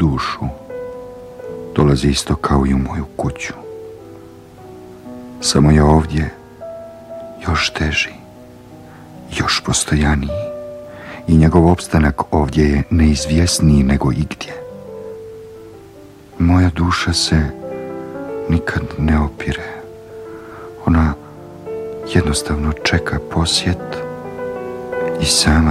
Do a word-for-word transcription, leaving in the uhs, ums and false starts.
dušu dolazi isto kao i u moju kuću. Samo je ovdje još teži, još postojaniji i njegov opstanak ovdje je neizvjesniji nego igdje. Moja duša se nikad ne opire. Ona jednostavno čeka posjet i sama